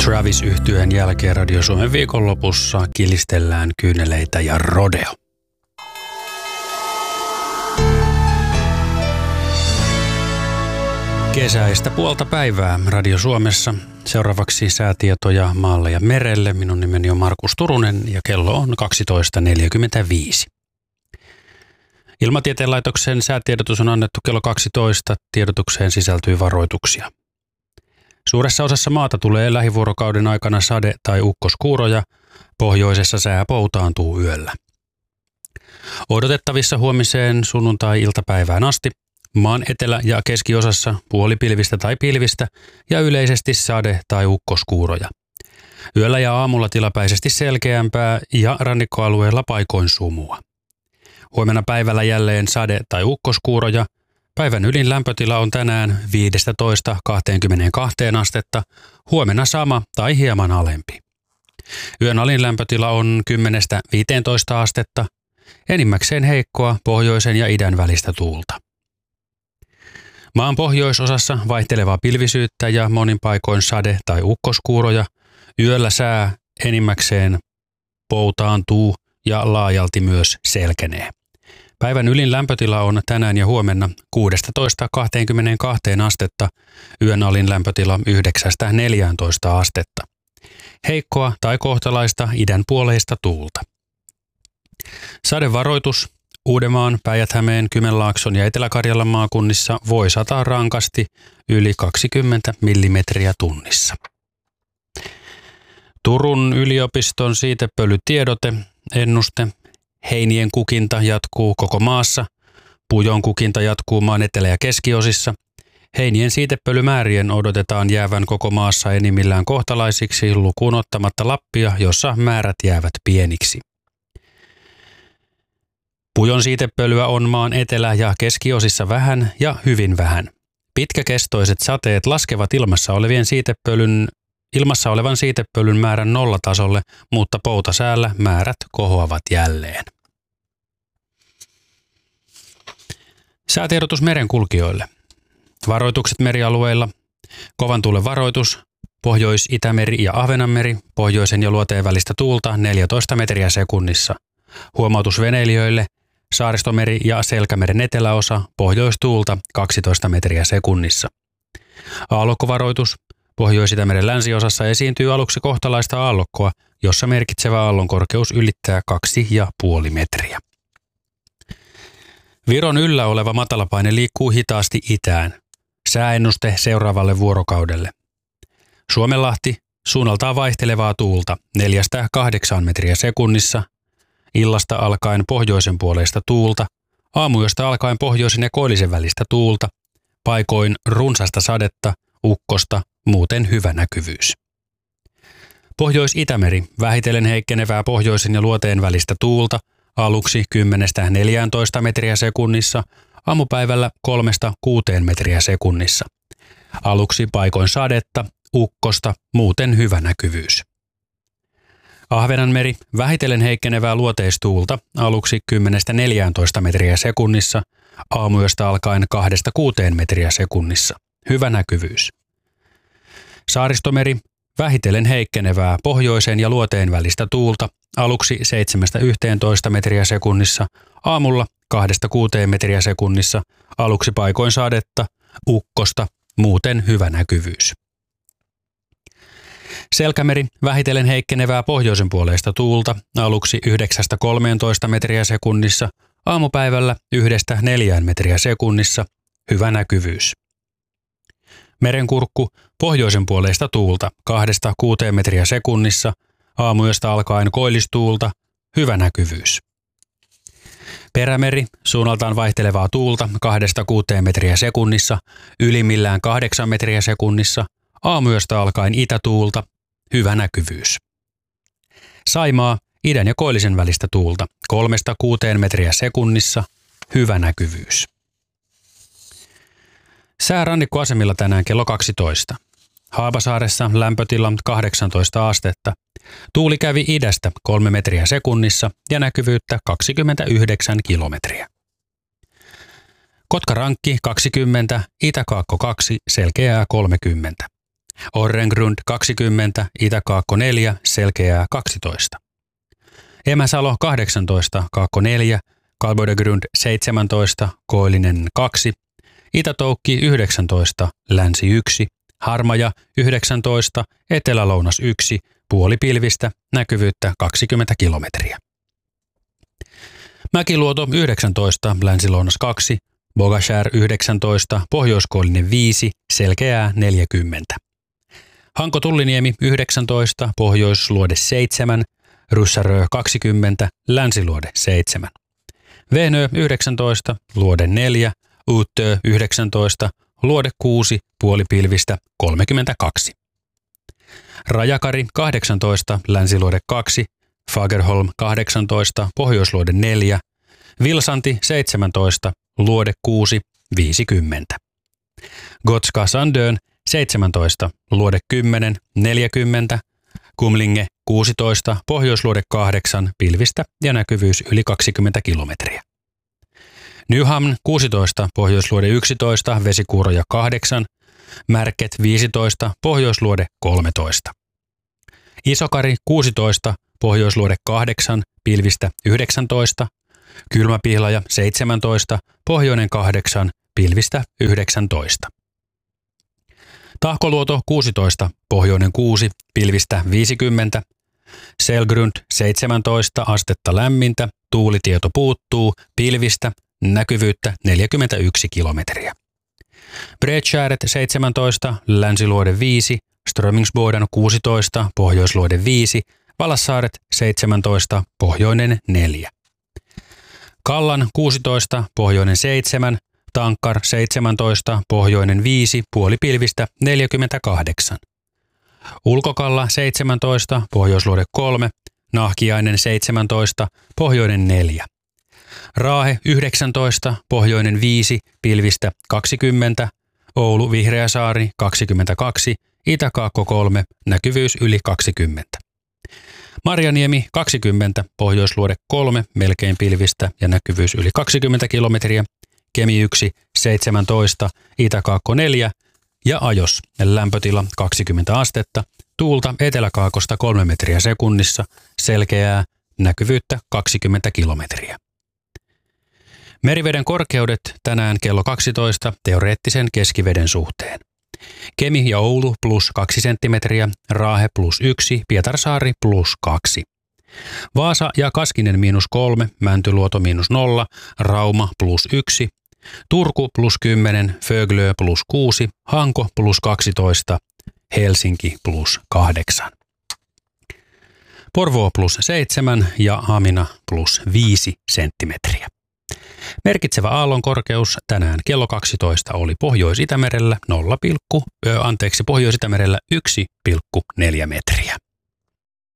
Travis-yhtyeen jälkeen Radio Suomen viikonlopussa kilistellään kyyneleitä ja rodeo. Kesäistä puolta päivää Radio Suomessa. Seuraavaksi säätietoja maalle ja merelle. Minun nimeni on Markus Turunen ja kello on 12.45. Ilmatieteen laitoksen säätiedotus on annettu kello 12. Tiedotukseen sisältyy varoituksia. Suuressa osassa maata tulee lähivuorokauden aikana sade- tai ukkoskuuroja. Pohjoisessa sää poutaantuu yöllä. Odotettavissa huomiseen sunnuntai-iltapäivään asti maan etelä- ja keskiosassa puolipilvistä tai pilvistä ja yleisesti sade- tai ukkoskuuroja. Yöllä ja aamulla tilapäisesti selkeämpää ja rannikkoalueella paikoin sumua. Huomenna päivällä jälleen sade- tai ukkoskuuroja. Päivän ylin lämpötila on tänään 15–22 astetta, huomenna sama tai hieman alempi. Yön alin lämpötila on 10–15 astetta, enimmäkseen heikkoa pohjoisen ja idän välistä tuulta. Maan pohjoisosassa vaihtelevaa pilvisyyttä ja monin paikoin sade- tai ukkoskuuroja. Yöllä sää enimmäkseen poutaantuu ja laajalti myös selkenee. Päivän ylin lämpötila on tänään ja huomenna 16–22 astetta, yön alin lämpötila 9–14 astetta. Heikkoa tai kohtalaista idän puoleista tuulta. Sadevaroitus Uudenmaan, Päijät-Hämeen, Kymenlaakson ja Etelä-Karjalan maakunnissa voi sataa rankasti yli 20 millimetriä tunnissa. Turun yliopiston siitepölytiedote, ennuste. Heinien kukinta jatkuu koko maassa. Pujon kukinta jatkuu maan etelä- ja keskiosissa. Heinien siitepölymäärien odotetaan jäävän koko maassa enimmillään kohtalaisiksi lukuun ottamatta Lappia, jossa määrät jäävät pieniksi. Pujon siitepölyä on maan etelä- ja keskiosissa vähän ja hyvin vähän. Pitkäkestoiset sateet laskevat ilmassa olevan siitepölyn määrän nollatasolle, mutta poutasäällä määrät kohoavat jälleen. Säätiedotus merenkulkijoille. Varoitukset merialueilla. Kovan tuulen varoitus. Pohjois-Itämeri ja Ahvenanmeri. Pohjoisen ja luoteen välistä tuulta 14 metriä sekunnissa. Huomautus veneilijöille. Saaristomeri ja Selkämeren eteläosa. Pohjoistuulta 12 metriä sekunnissa. Aallokkovaroitus. Pohjois-Itämeren länsiosassa esiintyy aluksi kohtalaista aallokkoa, jossa merkitsevä aallonkorkeus ylittää 2,5 metriä. Viron yllä oleva matalapaine liikkuu hitaasti itään. Sääennuste seuraavalle vuorokaudelle. Suomenlahti, suunnaltaan vaihtelevaa tuulta 4–8 metriä sekunnissa. Illasta alkaen pohjoisen puoleista tuulta. Aamuyöstä alkaen pohjoisen ja koillisen välistä tuulta. Paikoin runsasta sadetta, ukkosta, muuten hyvä näkyvyys. Pohjois-Itämeri, vähitellen heikkenevää pohjoisen ja luoteen välistä tuulta, aluksi 10–14 metriä sekunnissa, aamupäivällä 3–6 metriä sekunnissa. Aluksi paikoin sadetta, ukkosta, muuten hyvä näkyvyys. Ahvenanmeri, vähitellen heikkenevää luoteistuulta, aluksi 10–14 metriä sekunnissa, aamuyöstä alkaen 2–6 metriä sekunnissa. Hyvä näkyvyys. Saaristomeri, vähitellen heikkenevää pohjoisen ja luoteen välistä tuulta, aluksi 7–11 metriä sekunnissa, aamulla 2–6 metriä sekunnissa, aluksi paikoin sadetta, ukkosta, muuten hyvä näkyvyys. Selkämeri, vähitellen heikkenevää pohjoisen puoleista tuulta, aluksi 9–13 metriä sekunnissa, aamupäivällä 1–4 metriä sekunnissa, hyvä näkyvyys. Merenkurkku, pohjoisen puoleista tuulta 2–6 metriä sekunnissa, aamuyöstä alkaen koillistuulta, hyvä näkyvyys. Perämeri, suunnaltaan vaihtelevaa tuulta 2–6 metriä sekunnissa, ylimmillään 8 metriä sekunnissa, aamuyöstä alkaen itätuulta, hyvä näkyvyys. Saimaa, idän ja koillisen välistä tuulta 3–6 metriä sekunnissa, hyvä näkyvyys. Sää rannikkoasemilla tänään kello 12. Haapasaaressa lämpötila 18 astetta. Tuuli kävi idästä 3 metriä sekunnissa ja näkyvyyttä 29 kilometriä. Kotkarankki 20, Itäkaakko 2, selkeää 30. Orrengrund 20, Itä-Kaakko 4, Selkeää 12. Emäsalo 18, Kaakko 4, Kalbodegrund 17, Koillinen 2, Itä-Toukki 19, Länsi 1, Harmaja 19, Etelä-Lounas 1, puolipilvistä, näkyvyyttä 20 kilometriä. Mäkiluoto 19, Länsi-Lounas 2, Bogashär 19, Pohjois-Koillinen 5, Selkeää 40. Hanko-Tulliniemi 19, Pohjois-Luode 7, Ryssärö 20, Länsiluode 7. Vehnö 19, Luode 4, Uutö 19, Luode 6, puolipilvistä 32. Rajakari 18, Länsiluode 2, Fagerholm 18, Pohjoisluode 4, Vilsanti 17, Luode 6, 50. Gotska Sandön 17, Luode 10, 40, Kumlinge 16, Pohjoisluode 8, pilvistä ja näkyvyys yli 20 kilometriä. Nyhamn 16, Pohjoisluode 11, Vesikuuroja 8, Märket 15, Pohjoisluode 13. Isokari 16, Pohjoisluode 8, pilvistä 19, Kylmäpihlaja 17, Pohjoinen 8, pilvistä 19. Tahkoluoto 16, Pohjoinen 6, pilvistä 50, Selgrund 17, astetta lämmintä, tuulitieto puuttuu, pilvistä, näkyvyyttä 41 kilometriä. Bredskäret 17, Länsiluode 5, Strömingsboden 16, Pohjoisluode 5, Valassaaret 17, Pohjoinen 4. Kallan 16, Pohjoinen 7, Tankkar 17, Pohjoinen 5, puolipilvistä 48. Ulkokalla 17, Pohjoisluode 3, Nahkiainen 17, Pohjoinen 4. Raahe 19, Pohjoinen 5, pilvistä 20, Oulu Vihreäsaari 22, Itä-Kaakko 3, näkyvyys yli 20. Marjaniemi 20, Pohjoisluode 3, melkein pilvistä ja näkyvyys yli 20 kilometriä, Kemi 1, 17, Itä-Kaakko 4 ja Ajos, lämpötila 20 astetta, tuulta eteläkaakosta 3 metriä sekunnissa, selkeää, näkyvyyttä 20 kilometriä. Meriveden korkeudet tänään kello 12 teoreettisen keskiveden suhteen. Kemi ja Oulu plus 2 senttimetriä, Raahe plus 1, Pietarsaari plus 2. Vaasa ja Kaskinen -3, Mäntyluoto -0, Rauma plus 1, Turku plus 10, Föglö plus 6, Hanko plus 12, Helsinki plus 8. Porvoo plus 7 ja Hamina plus 5 senttimetriä. Merkitsevä aallon korkeus tänään kello 12 oli Pohjois-Itämerellä 1,4 metriä.